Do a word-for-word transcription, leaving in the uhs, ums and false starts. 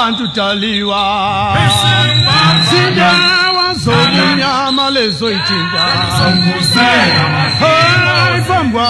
bantu taliwa Sinja wazo nyama lezo itinda Hey,